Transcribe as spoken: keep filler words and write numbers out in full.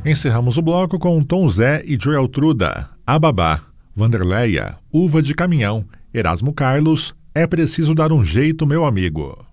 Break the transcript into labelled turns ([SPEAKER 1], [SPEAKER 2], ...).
[SPEAKER 1] Encerramos o bloco com Tom Zé e Joel Truda, Ababá, Vanderleia, Uva de Caminhão, Erasmo Carlos, É Preciso Dar um Jeito, Meu Amigo.